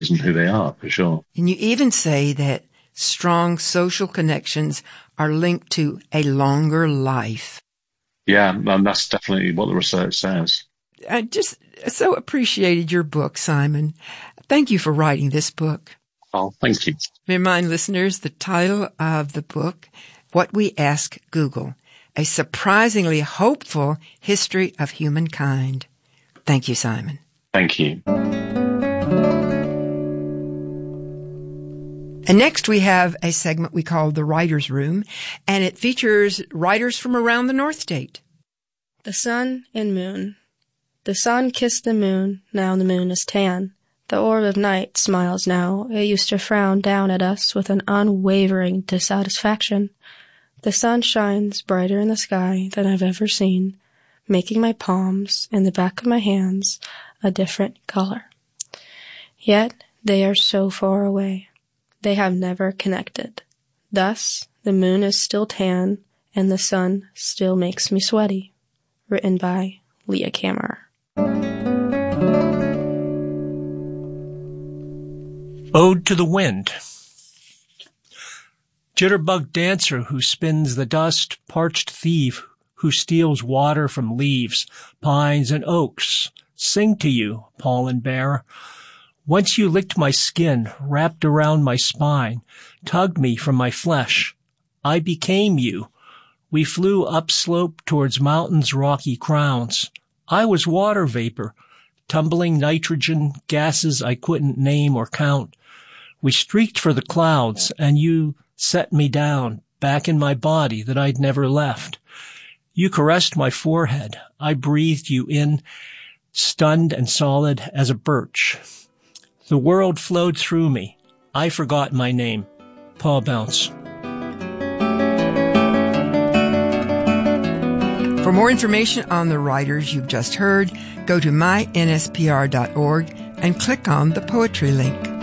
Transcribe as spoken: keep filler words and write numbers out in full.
and who they are, for sure. And you even say that strong social connections are linked to a longer life. Yeah, and that's definitely what the research says. I just so appreciated your book, Simon. Thank you for writing this book. Oh, thank you. Remind listeners the title of the book, What We Ask Google, a surprisingly hopeful history of humankind. Thank you, Simon. Thank you. And next we have a segment we call The Writer's Room, and it features writers from around the North State. The sun and moon. The sun kissed the moon, now the moon is tan. The orb of night smiles now, it used to frown down at us with an unwavering dissatisfaction. The sun shines brighter in the sky than I've ever seen, making my palms and the back of my hands a different color. Yet they are so far away. They have never connected. Thus, the moon is still tan, and the sun still makes me sweaty. Written by Leah Kammerer. Ode to the Wind. Jitterbug dancer who spins the dust, parched thief who steals water from leaves, pines and oaks, sing to you, pollen bearer. Once you licked my skin, wrapped around my spine, tugged me from my flesh. I became you. We flew upslope towards mountains' rocky crowns. I was water vapor, tumbling nitrogen, gases I couldn't name or count. We streaked for the clouds, and you set me down, back in my body that I'd never left. You caressed my forehead. I breathed you in, stunned and solid as a birch. The world flowed through me. I forgot my name. Paul Bounce. For more information on the writers you've just heard, go to my N S P R dot org and click on the poetry link.